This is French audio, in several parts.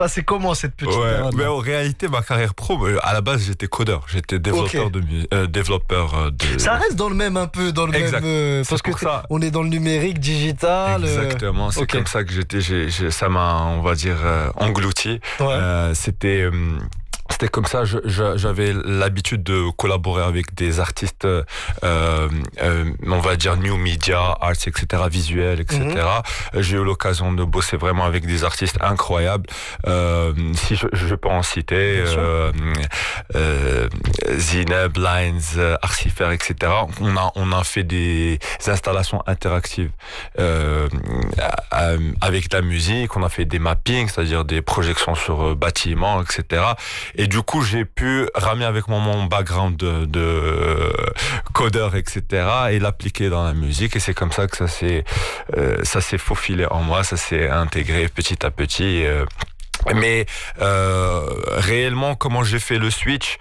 passé comment cette petite période? Mais en réalité, ma carrière pro, à la base, j'étais codeur. J'étais développeur de. Ça reste dans le même un peu, dans le exact. même. Parce que ça. on est dans le numérique, digital. Exactement. C'est comme ça que ça m'a, on va dire, englouti. Ouais. C'était comme ça, j'avais l'habitude de collaborer avec des artistes, on va dire new media, arts, etc., visuels, etc. J'ai eu l'occasion de bosser vraiment avec des artistes incroyables. Si je peux en citer, Zineb, Lines, Arcifer, etc. On a fait des installations interactives avec la musique. On a fait des mappings, c'est-à-dire des projections sur bâtiments, etc. Et du coup, j'ai pu ramener avec moi mon background de codeur, etc. et l'appliquer dans la musique. Et c'est comme ça que ça s'est faufilé en moi, ça s'est intégré petit à petit. Mais réellement, comment j'ai fait le switch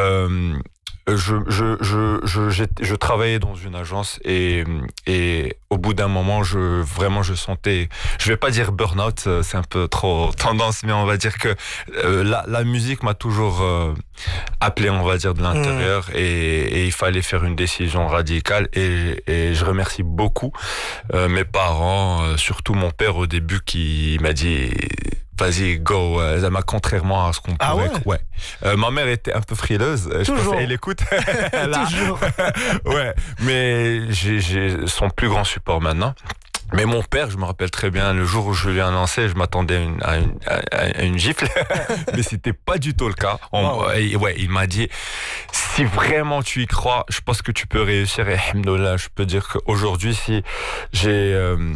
je travaillais dans une agence et au bout d'un moment, je sentais, je vais pas dire burn-out, c'est un peu trop tendance, mais on va dire que la musique m'a toujours appelé, on va dire, de l'intérieur et il fallait faire une décision radicale et je remercie beaucoup mes parents, surtout mon père au début qui m'a dit vas-y, go. Contrairement à ce qu'on pourrait. Ouais. Ma mère était un peu frileuse. Je pense qu'elle écoute. Toujours. Ouais. Mais j'ai son plus grand support maintenant. Mais mon père, je me rappelle très bien, le jour où je lui ai annoncé, je m'attendais à une gifle, mais c'était pas du tout le cas. Il m'a dit, si vraiment tu y crois, je pense que tu peux réussir. Et alhamdoulilah, je peux dire qu'aujourd'hui, si j'ai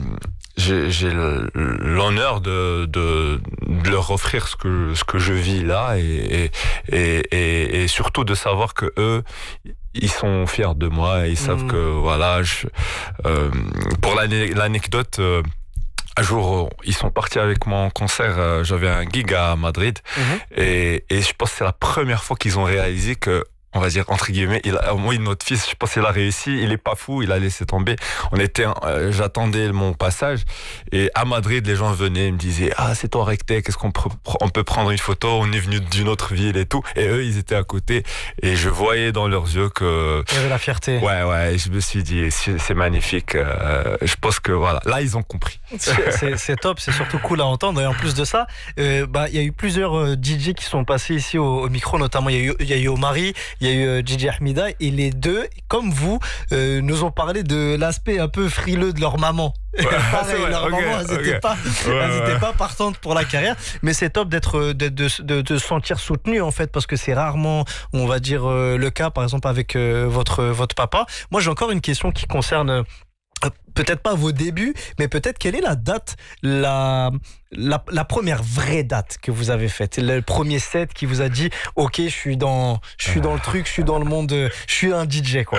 l'honneur de leur offrir ce que je vis là et surtout de savoir que eux ils sont fiers de moi et ils savent que voilà pour l'anecdote un jour, ils sont partis avec moi en concert. J'avais un gig à Madrid et je pense que c'est la première fois qu'ils ont réalisé que, on va dire entre guillemets, moi notre fils, je pense qu'il a réussi, il est pas fou, il a laissé tomber. J'attendais mon passage et à Madrid les gens venaient, me disaient c'est toi Rectech, est-ce qu'on peut prendre une photo, on est venu d'une autre ville et tout, et eux ils étaient à côté et je voyais dans leurs yeux que il y avait la fierté. Ouais, je me suis dit c'est magnifique. Je pense que voilà, là ils ont compris. C'est top, c'est surtout cool à entendre. Et en plus de ça, il y a eu plusieurs DJ qui sont passés ici au micro, notamment il y a eu Omari, il y a eu Gigi Ahmida, et les deux, comme vous, nous ont parlé de l'aspect un peu frileux de leur maman. Pareil, leur maman, elles n'étaient pas partantes pour la carrière, mais c'est top de se sentir soutenu en fait, parce que c'est rarement, on va dire, le cas, par exemple avec votre papa. Moi, j'ai encore une question qui concerne peut-être pas vos débuts, mais peut-être quelle est la date, la première vraie date que vous avez faite, le premier set qui vous a dit ok, je suis dans le truc, je suis dans le monde, je suis un DJ quoi.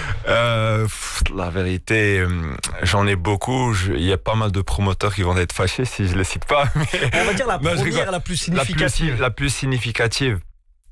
La vérité, j'en ai beaucoup. Il y a pas mal de promoteurs qui vont être fâchés si je les cite pas. Mais... On va dire la première, la plus significative. La plus significative.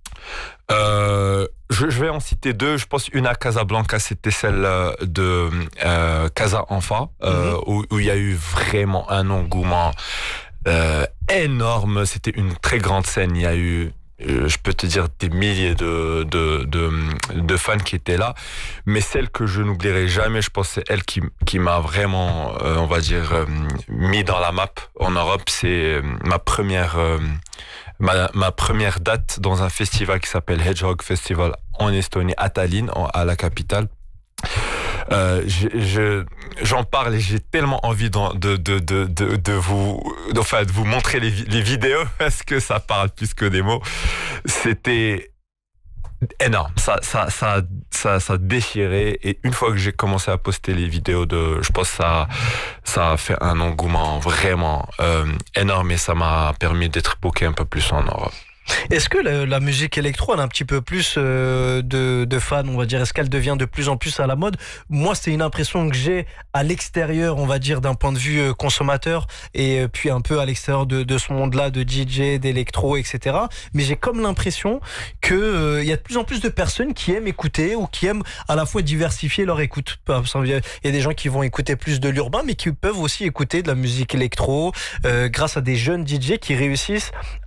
Je vais en citer deux. Je pense une à Casablanca, c'était celle de Casa Enfa, où il y a eu vraiment un engouement énorme. C'était une très grande scène. Il y a eu, je peux te dire, des milliers de fans qui étaient là. Mais celle que je n'oublierai jamais, je pense, c'est elle qui m'a vraiment, on va dire, mis dans la map en Europe. C'est ma première date dans un festival qui s'appelle Hedgehog Festival en Estonie, à Tallinn, à la capitale. J'en parle et j'ai tellement envie de vous montrer les vidéos parce que ça parle plus que des mots. C'était énorme, ça déchirait, et une fois que j'ai commencé à poster les vidéos je pense que ça a fait un engouement vraiment énorme et ça m'a permis d'être booké un peu plus en Europe. Est-ce que la musique électro, elle a un petit peu plus de fans, on va dire? Est-ce qu'elle devient de plus en plus à la mode? Moi, c'est une impression que j'ai à l'extérieur, on va dire, d'un point de vue consommateur, et puis un peu à l'extérieur de ce monde-là de DJ, d'électro, etc. Mais j'ai comme l'impression que il y a de plus en plus de personnes qui aiment écouter ou qui aiment à la fois diversifier leur écoute. Il y a des gens qui vont écouter plus de l'urbain, mais qui peuvent aussi écouter de la musique électro grâce à des jeunes DJ qui réussissent